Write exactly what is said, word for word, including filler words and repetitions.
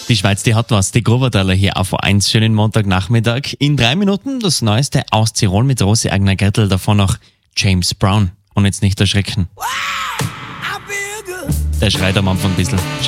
Die Schweiz, die hat was. Die Grobertaler hier auf eins. Schönen Montagnachmittag. In drei Minuten das Neueste aus Tirol mit Rosi Agner Gertel. Davon noch James Brown. Und jetzt nicht erschrecken. Der schreit am Anfang ein bisschen.